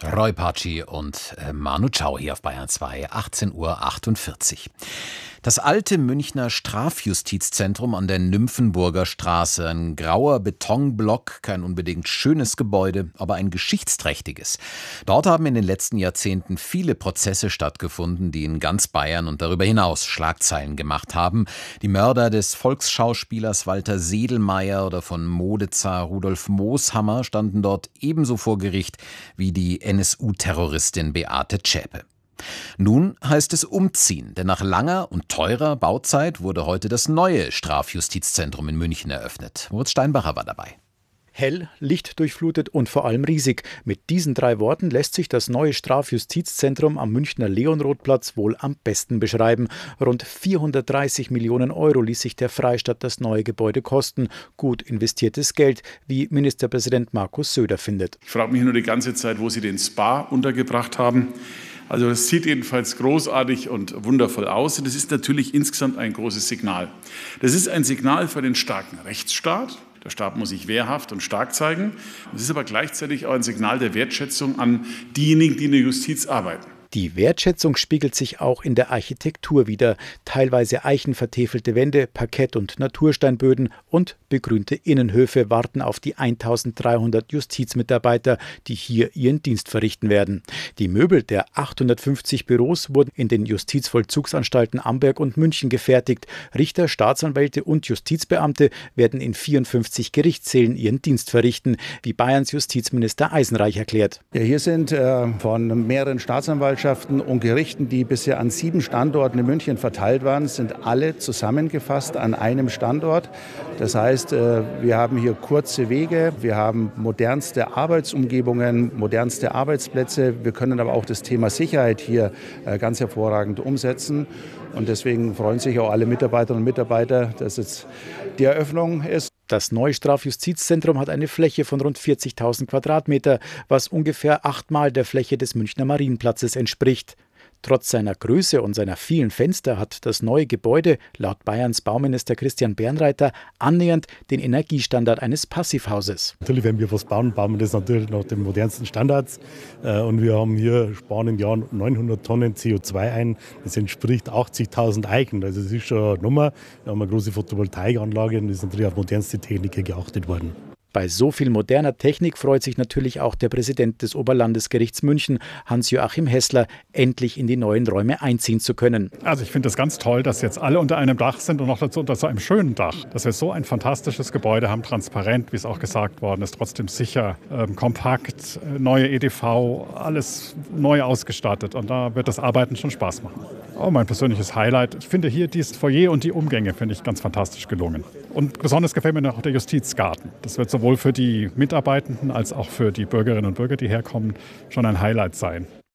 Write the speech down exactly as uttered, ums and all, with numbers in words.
Roy Paci und äh, Manu Chao hier auf Bayern zwei, achtzehn Uhr achtundvierzig. Das alte Münchner Strafjustizzentrum an der Nymphenburger Straße. Ein grauer Betonblock, kein unbedingt schönes Gebäude, aber ein geschichtsträchtiges. Dort haben in den letzten Jahrzehnten viele Prozesse stattgefunden, die in ganz Bayern und darüber hinaus Schlagzeilen gemacht haben. Die Mörder des Volksschauspielers Walter Sedlmayr oder von Modezar Rudolf Mooshammer standen dort ebenso vor Gericht wie die N S U-Terroristin Beate Zschäpe. Nun heißt es umziehen, denn nach langer und teurer Bauzeit wurde heute das neue Strafjustizzentrum in München eröffnet. Moritz Steinbacher war dabei. Hell, lichtdurchflutet und vor allem riesig. Mit diesen drei Worten lässt sich das neue Strafjustizzentrum am Münchner Leonrothplatz wohl am besten beschreiben. Rund vierhundertdreißig Millionen Euro ließ sich der Freistaat das neue Gebäude kosten. Gut investiertes Geld, wie Ministerpräsident Markus Söder findet. Ich frage mich nur die ganze Zeit, wo Sie den Spa untergebracht haben. Also das sieht jedenfalls großartig und wundervoll aus. Und das ist natürlich insgesamt ein großes Signal. Das ist ein Signal für den starken Rechtsstaat. Der Staat muss sich wehrhaft und stark zeigen. Es ist aber gleichzeitig auch ein Signal der Wertschätzung an diejenigen, die in der Justiz arbeiten. Die Wertschätzung spiegelt sich auch in der Architektur wider. Teilweise eichenvertäfelte Wände, Parkett- und Natursteinböden und begrünte Innenhöfe warten auf die eintausenddreihundert Justizmitarbeiter, die hier ihren Dienst verrichten werden. Die Möbel der achthundertfünfzig Büros wurden in den Justizvollzugsanstalten Amberg und München gefertigt. Richter, Staatsanwälte und Justizbeamte werden in vierundfünfzig Gerichtssälen ihren Dienst verrichten, wie Bayerns Justizminister Eisenreich erklärt. Ja, hier sind äh, von mehreren Staatsanwaltschaften und Gerichten, die bisher an sieben Standorten in München verteilt waren, sind alle zusammengefasst an einem Standort. Das heißt, wir haben hier kurze Wege, wir haben modernste Arbeitsumgebungen, modernste Arbeitsplätze. Wir können aber auch das Thema Sicherheit hier ganz hervorragend umsetzen. Und deswegen freuen sich auch alle Mitarbeiterinnen und Mitarbeiter, dass jetzt die Eröffnung ist. Das neue Strafjustizzentrum hat eine Fläche von rund vierzigtausend Quadratmeter, was ungefähr achtmal der Fläche des Münchner Marienplatzes entspricht. Trotz seiner Größe und seiner vielen Fenster hat das neue Gebäude laut Bayerns Bauminister Christian Bernreiter annähernd den Energiestandard eines Passivhauses. Natürlich, wenn wir was bauen, bauen wir das natürlich nach den modernsten Standards. Und wir haben hier, sparen im Jahr neunhundert Tonnen C O zwei ein. Das entspricht achtzigtausend Eichen. Also das ist schon eine Nummer. Wir haben eine große Photovoltaikanlage und es ist natürlich auf modernste Technik geachtet worden. Bei so viel moderner Technik freut sich natürlich auch der Präsident des Oberlandesgerichts München, Hans-Joachim Hessler, endlich in die neuen Räume einziehen zu können. Also ich finde es ganz toll, dass jetzt alle unter einem Dach sind und noch dazu unter so einem schönen Dach. Dass wir so ein fantastisches Gebäude haben, transparent, wie es auch gesagt worden ist, trotzdem sicher, ähm, kompakt, neue E D V, alles neu ausgestattet. Und da wird das Arbeiten schon Spaß machen. Auch mein persönliches Highlight. Ich finde hier dieses Foyer und die Umgänge finde ich ganz fantastisch gelungen. Und besonders gefällt mir noch der Justizgarten. Das wird sowohl für die Mitarbeitenden als auch für die Bürgerinnen und Bürger, die herkommen, schon ein Highlight sein.